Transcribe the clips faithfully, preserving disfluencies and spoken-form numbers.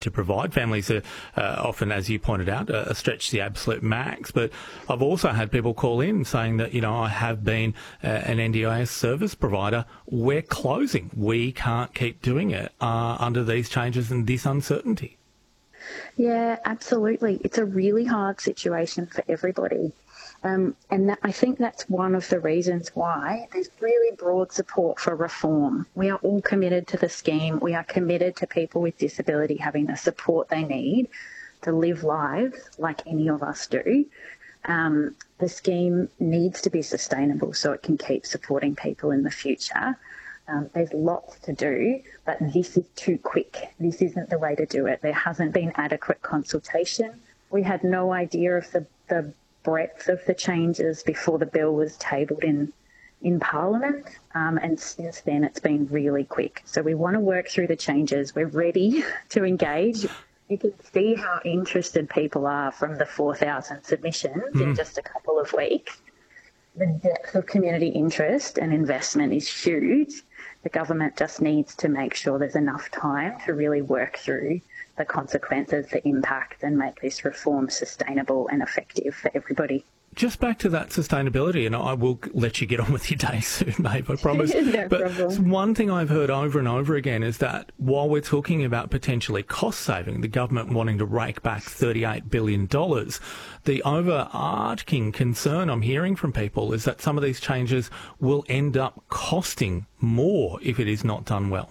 to provide. Families are uh, often, as you pointed out, uh, stretched to the absolute max. But I've also had people call in saying that, you know, I have been uh, an N D I S service provider. We're closing. We can't keep doing it uh, under these changes and this uncertainty. Yeah, absolutely. It's a really hard situation for everybody. Um, and that, I think that's one of the reasons why there's really broad support for reform. We are all committed to the scheme. We are committed to people with disability having the support they need to live lives like any of us do. Um, the scheme needs to be sustainable so it can keep supporting people in the future. Um, there's lots to do, but this is too quick. This isn't the way to do it. There hasn't been adequate consultation. We had no idea of the, the breadth of the changes before the bill was tabled in in Parliament, um, and since then it's been really quick. So we want to work through the changes. We're ready to engage. You can see how interested people are from the four thousand submissions mm. in just a couple of weeks. The depth of community interest and investment is huge. The government just needs to make sure there's enough time to really work through the consequences, the impact, and make this reform sustainable and effective for everybody. Just back to that sustainability, and I will let you get on with your day soon, Maeve, I promise. No but problem. One thing I've heard over and over again is that while we're talking about potentially cost saving, the government wanting to rake back thirty-eight billion dollars, the overarching concern I'm hearing from people is that some of these changes will end up costing more if it is not done well.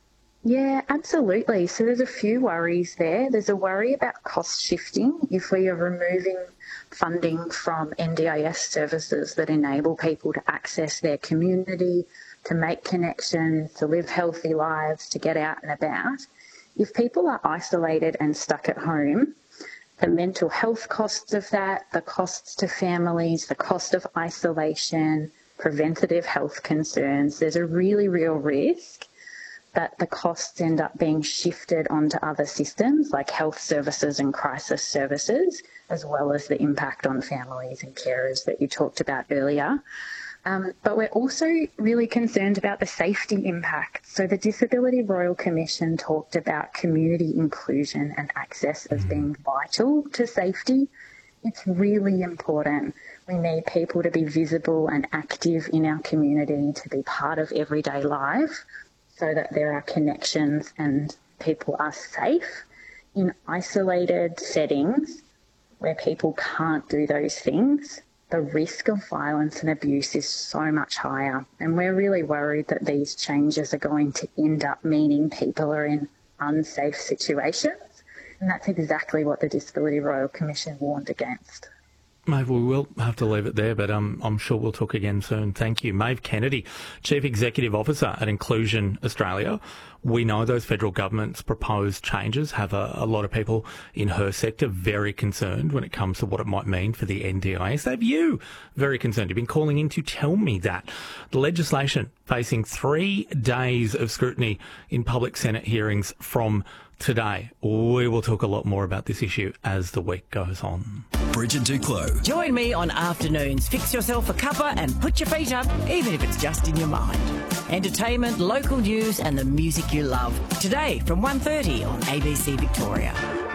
Yeah, absolutely. So there's a few worries there. There's a worry about cost shifting if we are removing funding from N D I S services that enable people to access their community, to make connections, to live healthy lives, to get out and about. If people are isolated and stuck at home, the mental health costs of that, the costs to families, the cost of isolation, preventative health concerns, there's a really real risk that the costs end up being shifted onto other systems like health services and crisis services, as well as the impact on families and carers that you talked about earlier. Um, but we're also really concerned about the safety impact. So the Disability Royal Commission talked about community inclusion and access as being vital to safety. It's really important. We need people to be visible and active in our community, to be part of everyday life, so that there are connections and people are safe. In isolated settings where people can't do those things, the risk of violence and abuse is so much higher. And we're really worried that these changes are going to end up meaning people are in unsafe situations. And that's exactly what the Disability Royal Commission warned against. Maeve, we will have to leave it there, but um, I'm sure we'll talk again soon. Thank you. Maeve Kennedy, Chief Executive Officer at Inclusion Australia. We know those federal government's proposed changes have a, a lot of people in her sector very concerned when it comes to what it might mean for the N D I S. They have you very concerned. You've been calling in to tell me that. The legislation facing three days of scrutiny in public Senate hearings from today. We will talk a lot more about this issue as the week goes on. Bridget Duclos. Join me on Afternoons. Fix yourself a cuppa and put your feet up, even if it's just in your mind. Entertainment, local news and the music you love. Today from one thirty on A B C Victoria.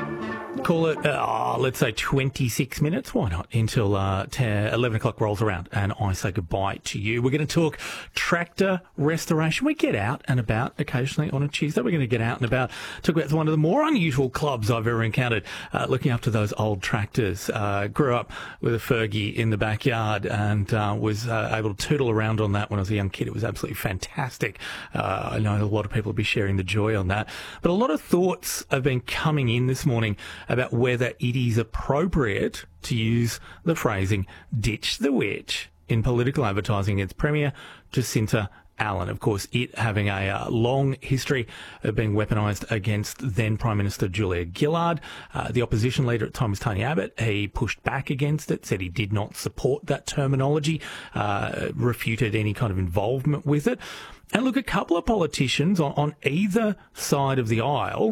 Call it, uh, let's say, twenty-six minutes. Why not? Until uh, ten, eleven o'clock rolls around and I say goodbye to you. We're going to talk tractor restoration. We get out and about occasionally on a Tuesday. We're going to get out and about, talk about one of the more unusual clubs I've ever encountered, uh, looking after those old tractors. Uh, grew up with a Fergie in the backyard and uh, was uh, able to tootle around on that when I was a young kid. It was absolutely fantastic. Uh, I know a lot of people will be sharing the joy on that. But a lot of thoughts have been coming in this morning about whether it is appropriate to use the phrasing ditch the witch in political advertising against Premier Jacinta Allen. Of course, it having a uh, long history of being weaponised against then Prime Minister Julia Gillard. Uh, the opposition leader at the time was Tony Abbott. He pushed back against it, said he did not support that terminology, uh, refuted any kind of involvement with it. And look, a couple of politicians on, on either side of the aisle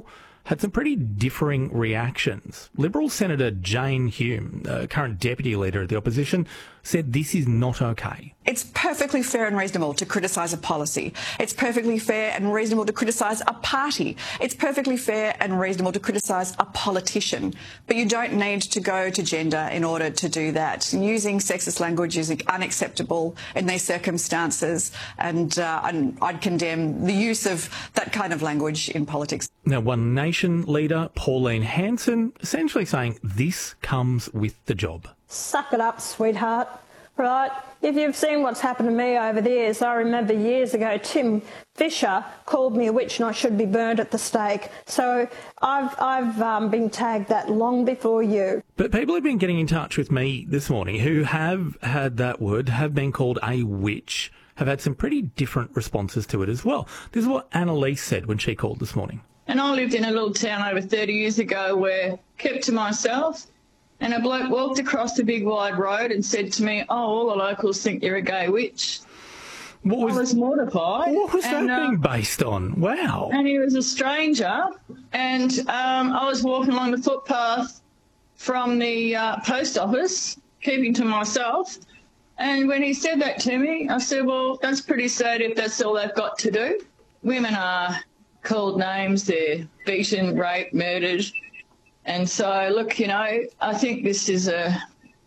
had some pretty differing reactions. Liberal Senator Jane Hume, uh, current Deputy Leader of the Opposition, said this is not okay. It's perfectly fair and reasonable to criticise a policy. It's perfectly fair and reasonable to criticise a party. It's perfectly fair and reasonable to criticise a politician. But you don't need to go to gender in order to do that. Using sexist language is unacceptable in these circumstances, and, uh, and I'd condemn the use of that kind of language in politics. Now, One Nation leader Pauline Hanson essentially saying this comes with the job. Suck it up, sweetheart. Right? If you've seen what's happened to me over the years, I remember years ago Tim Fisher called me a witch and I should be burned at the stake. So I've, I've um, been tagged that long before you. But people have been getting in touch with me this morning who have had that word, have been called a witch, have had some pretty different responses to it as well. This is what Annalise said when she called this morning. And I lived in a little town over thirty years ago where I kept to myself. And a bloke walked across the big wide road and said to me, oh, all the locals think you're a gay witch. What was, I was mortified. What was and, that uh, being based on? Wow. And he was a stranger. And um, I was walking along the footpath from the uh, post office, keeping to myself. And when he said that to me, I said, well, that's pretty sad if that's all they've got to do. Women are called names. They're beaten, raped, murdered. And so, look, you know, I think this is a,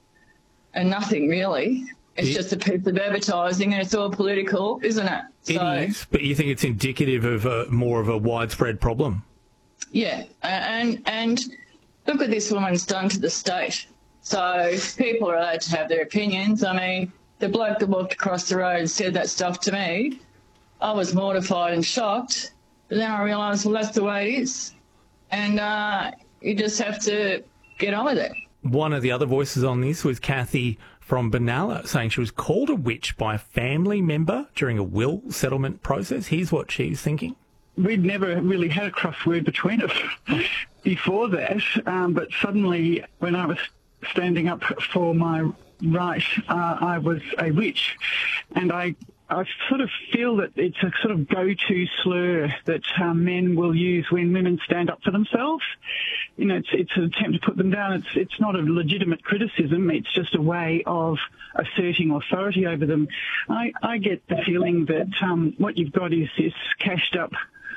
a nothing, really. It's it, just a piece of advertising and it's all political, isn't it? It so, is, but you think it's indicative of a, more of a widespread problem? Yeah, and, and look what this woman's done to the state. So people are allowed to have their opinions. I mean, the bloke that walked across the road and said that stuff to me, I was mortified and shocked. But then I realised, well, that's the way it is. And, uh... you just have to get on with it. One of the other voices on this was Kathy from Benalla, saying she was called a witch by a family member during a will settlement process. Here's what she was thinking. We'd never really had a crossword between us before that, um, but suddenly when I was standing up for my right, uh, I was a witch. And I I sort of feel that it's a sort of go-to slur that um, men will use when women stand up for themselves. You know, it's, it's an attempt to put them down. It's it's not a legitimate criticism. It's just a way of asserting authority over them. I, I get the feeling that um, what you've got is this cashed-up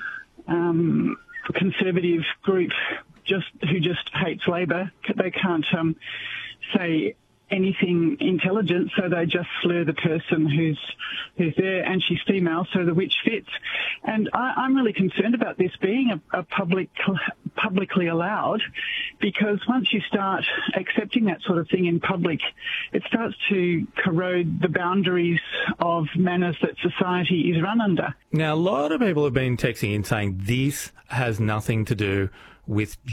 um, conservative group just who just hates Labor. They can't um, say anything intelligent, so they just slur the person who's who's there, and she's female, so the witch fits. And I, I'm really concerned about this being a, a public publicly allowed, because once you start accepting that sort of thing in public, it starts to corrode the boundaries of manners that society is run under. Now, a lot of people have been texting in saying this has nothing to do with